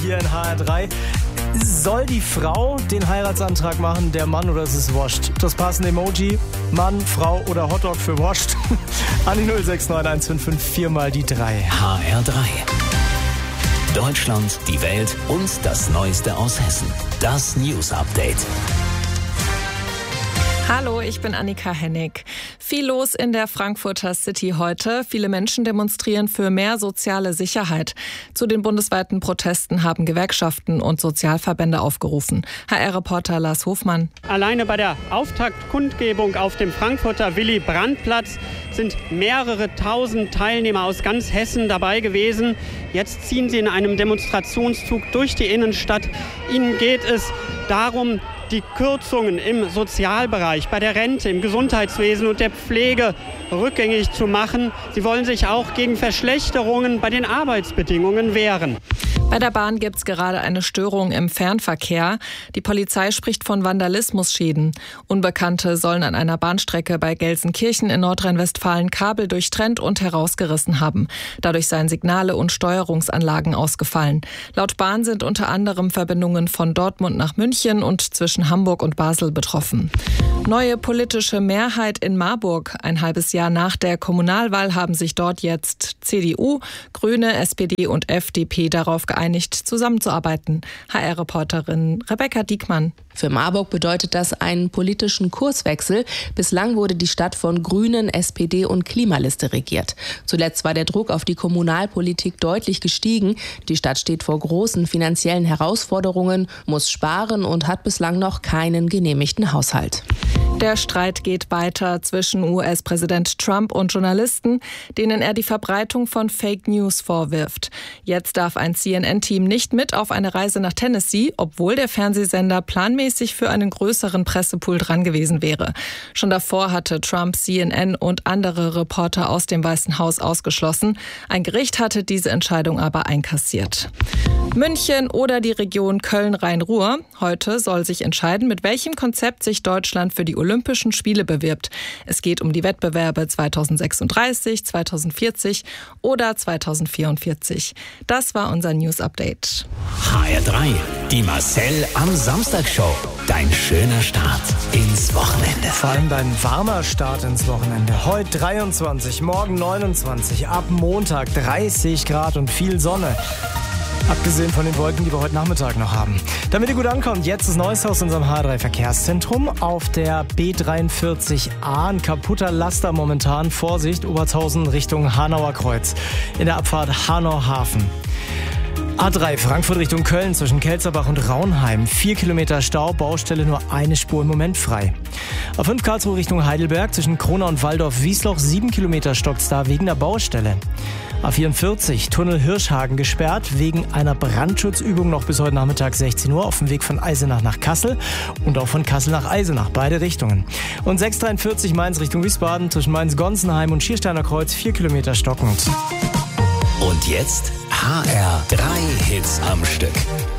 Hier in HR3. Soll die Frau den Heiratsantrag machen, der Mann, oder ist es wurscht? Das passende Emoji, Mann, Frau oder Hotdog für wurscht. An die 069155 mal die 3. HR3. Deutschland, die Welt und das Neueste aus Hessen. Das News Update. Hallo, ich bin Annika Hennig. Viel los in der Frankfurter City heute. Viele Menschen demonstrieren für mehr soziale Sicherheit. Zu den bundesweiten Protesten haben Gewerkschaften und Sozialverbände aufgerufen. HR-Reporter Lars Hofmann. Alleine bei der Auftaktkundgebung auf dem Frankfurter Willy-Brandt-Platz sind mehrere tausend Teilnehmer aus ganz Hessen dabei gewesen. Jetzt ziehen sie in einem Demonstrationszug durch die Innenstadt. Ihnen geht es darum, die Kürzungen im Sozialbereich, bei der Rente, im Gesundheitswesen und der Pflege rückgängig zu machen. Sie wollen sich auch gegen Verschlechterungen bei den Arbeitsbedingungen wehren. Bei der Bahn gibt es gerade eine Störung im Fernverkehr. Die Polizei spricht von Vandalismusschäden. Unbekannte sollen an einer Bahnstrecke bei Gelsenkirchen in Nordrhein-Westfalen Kabel durchtrennt und herausgerissen haben. Dadurch seien Signale und Steuerungsanlagen ausgefallen. Laut Bahn sind unter anderem Verbindungen von Dortmund nach München und zwischen Hamburg und Basel betroffen. Neue politische Mehrheit in Marburg. Ein halbes Jahr nach der Kommunalwahl haben sich dort jetzt CDU, Grüne, SPD und FDP darauf geeinigt, zusammenzuarbeiten. HR-Reporterin Rebecca Diekmann. Für Marburg bedeutet das einen politischen Kurswechsel. Bislang wurde die Stadt von Grünen, SPD und Klimaliste regiert. Zuletzt war der Druck auf die Kommunalpolitik deutlich gestiegen. Die Stadt steht vor großen finanziellen Herausforderungen, muss sparen und hat bislang noch keinen genehmigten Haushalt. Der Streit geht weiter zwischen US-Präsident Trump und Journalisten, denen er die Verbreitung von Fake News vorwirft. Jetzt darf ein CNN-Team nicht mit auf eine Reise nach Tennessee, obwohl der Fernsehsender planmäßig für einen größeren Pressepool dran gewesen wäre. Schon davor hatte Trump CNN und andere Reporter aus dem Weißen Haus ausgeschlossen. Ein Gericht hatte diese Entscheidung aber einkassiert. München oder die Region Köln-Rhein-Ruhr. Heute soll sich entscheiden, mit welchem Konzept sich Deutschland für die Olympischen Spiele bewirbt. Es geht um die Wettbewerbe 2036, 2040 oder 2044. Das war unser News Update. HR3, die Marcel am Samstag-Show. Dein schöner Start ins Wochenende. Vor allem dein warmer Start ins Wochenende. Heute 23, morgen 29, ab Montag 30 Grad und viel Sonne. Abgesehen von den Wolken, die wir heute Nachmittag noch haben. Damit ihr gut ankommt, jetzt das Neueste aus unserem H3-Verkehrszentrum. Auf der B43A ein kaputter Laster momentan. Vorsicht, Obertshausen Richtung Hanauer Kreuz. In der Abfahrt Hanau-Hafen. A3 Frankfurt Richtung Köln zwischen Kelzerbach und Raunheim. 4 Kilometer Stau, Baustelle nur eine Spur im Moment frei. A5 Karlsruhe Richtung Heidelberg zwischen Kronau und Waldorf-Wiesloch. 7 Kilometer stockt's da wegen der Baustelle. A44 Tunnel Hirschhagen gesperrt wegen einer Brandschutzübung noch bis heute Nachmittag 16 Uhr auf dem Weg von Eisenach nach Kassel und auch von Kassel nach Eisenach, beide Richtungen. Und 643 Mainz Richtung Wiesbaden zwischen Mainz-Gonsenheim und Schiersteiner Kreuz 4 Kilometer stockend. Und jetzt HR3 Hits am Stück.